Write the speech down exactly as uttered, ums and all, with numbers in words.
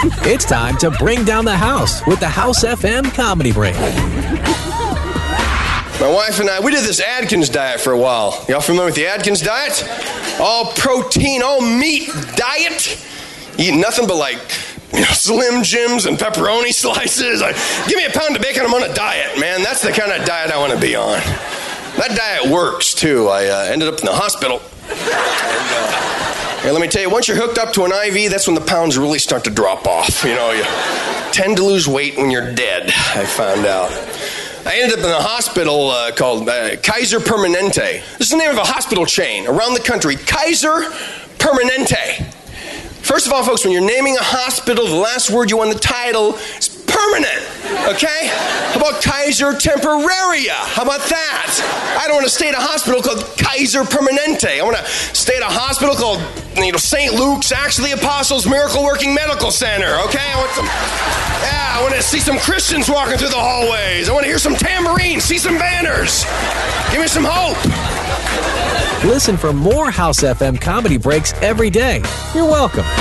It's time to bring down the house with the House F M Comedy Break. My wife and I, we did this Atkins diet for a while. Y'all familiar with the Atkins diet? All protein, all meat diet. Eating nothing but like, you know, Slim Jims and pepperoni slices. Like, give me a pound of bacon, I'm on a diet, man. That's the kind of diet I want to be on. That diet works, too. I uh, ended up in the hospital. And, uh, hey, let me tell you, once you're hooked up to an I V, that's when the pounds really start to drop off. You know, you tend to lose weight when you're dead, I found out. I ended up in a hospital uh, called uh, Kaiser Permanente. This is the name of a hospital chain around the country. Kaiser Permanente. First of all, folks, when you're naming a hospital, the last word you want in the title is permanent, okay? How about Kaiser Temporaria? How about that? I don't want to stay at a hospital called Kaiser Permanente. I want to stay at a hospital called, you know, Saint Luke's, Acts of the Apostles, Miracle Working Medical Center, okay? I want some, yeah, I want to see some Christians walking through the hallways. I want to hear some tambourines, see some banners. Give me some hope. Listen for more House F M Comedy Breaks every day. You're welcome.